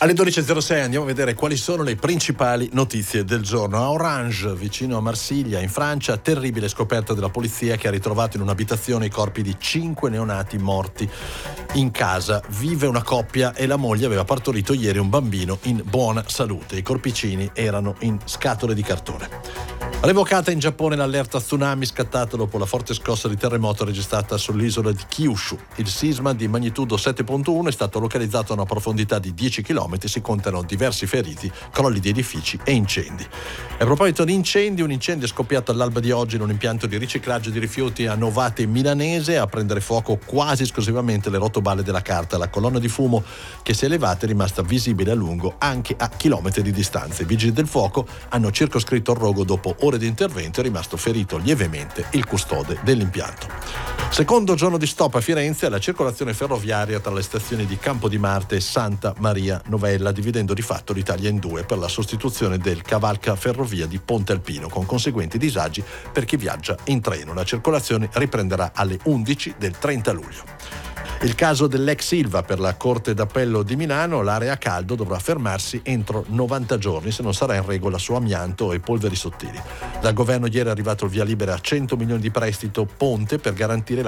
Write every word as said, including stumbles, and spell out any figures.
Alle dodici e zero sei andiamo a vedere quali sono le principali notizie del giorno. A Orange, vicino a Marsiglia, in Francia, terribile scoperta della polizia che ha ritrovato in un'abitazione i corpi di cinque neonati morti in casa. Vive una coppia e la moglie aveva partorito ieri un bambino in buona salute. I corpicini erano in scatole di cartone. Revocata in Giappone l'allerta tsunami scattata dopo la forte scossa di terremoto registrata sull'isola di Kyushu. Il sisma di magnitudo sette virgola uno è stato localizzato a una profondità di dieci chilometri, si contano diversi feriti, crolli di edifici e incendi. A proposito di incendi, un incendio è scoppiato all'alba di oggi in un impianto di riciclaggio di rifiuti a Novate milanese, a prendere fuoco quasi esclusivamente le rotoballe della carta. La colonna di fumo che si è elevata è rimasta visibile a lungo anche a chilometri di distanza. I vigili del fuoco hanno circoscritto il rogo dopo ore di intervento, è rimasto ferito lievemente il custode dell'impianto. Secondo giorno di stop a Firenze, la circolazione ferroviaria tra le stazioni di Campo di Marte e Santa Maria Novella, dividendo di fatto l'Italia in due per la sostituzione del cavalca ferrovia di Ponte Alpino, con conseguenti disagi per chi viaggia in treno. La circolazione riprenderà alle undici del trenta luglio. Il caso dell'ex Ilva per la Corte d'Appello di Milano, l'area a caldo dovrà fermarsi entro novanta giorni se non sarà in regola su amianto e polveri sottili. Dal governo ieri è arrivato il via libera a cento milioni di prestito ponte per garantire